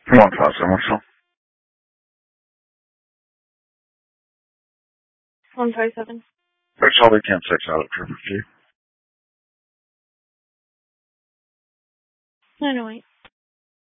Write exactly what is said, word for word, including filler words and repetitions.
One five seven, what's up? One five seven. That's all they can six out of triple Q. Nine oh eight.